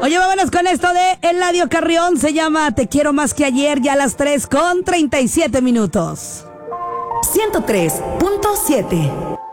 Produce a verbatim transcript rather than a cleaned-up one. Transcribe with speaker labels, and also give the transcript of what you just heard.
Speaker 1: Oye, vámonos con esto de Eladio Carrión. Se llama Te quiero más que ayer, ya a las tres con treinta y siete minutos.
Speaker 2: ciento tres punto siete